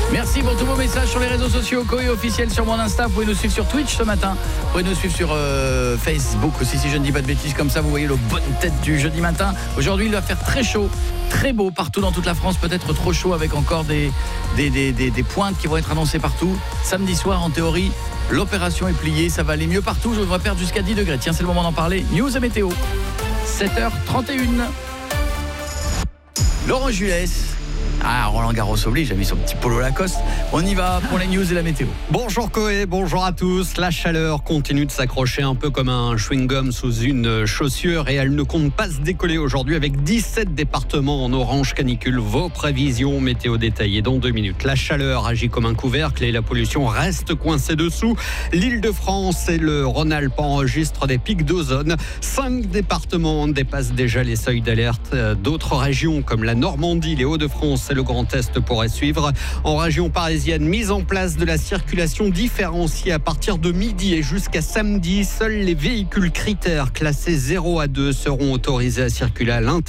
Merci pour tous vos messages sur les réseaux sociaux. Coé officiel sur mon Insta. Vous pouvez nous suivre sur Twitch ce matin. Vous pouvez nous suivre sur Facebook aussi, si je ne dis pas de bêtises. Comme ça, vous voyez le bonne tête du jeudi matin. Aujourd'hui, il va faire très chaud, très beau partout dans toute la France. Peut-être trop chaud avec encore des pointes qui vont être annoncées partout. Samedi soir, en théorie, l'opération est pliée. Ça va aller mieux partout. Je devrais perdre jusqu'à 10 degrés. Tiens, c'est le moment d'en parler. News et météo. 7h31. Laurent Jules. Ah, Roland Garros oblige, a mis son petit polo Lacoste. On y va pour les news et la météo. Bonjour Coé, bonjour à tous. La chaleur continue de s'accrocher un peu comme un chewing-gum sous une chaussure et elle ne compte pas se décoller aujourd'hui avec 17 départements en orange canicule. Vos prévisions météo détaillées dans 2 minutes. La chaleur agit comme un couvercle et la pollution reste coincée dessous. L'Île-de-France et le Rhône-Alpes enregistrent des pics d'ozone. 5 départements dépassent déjà les seuils d'alerte. D'autres régions comme la Normandie, les Hauts-de-France et le Grand Est pourraient suivre. En région parisienne, mise en place de la circulation différenciée à partir de midi et jusqu'à samedi. Seuls les véhicules critères classés 0 à 2 seront autorisés à circuler à l'intérieur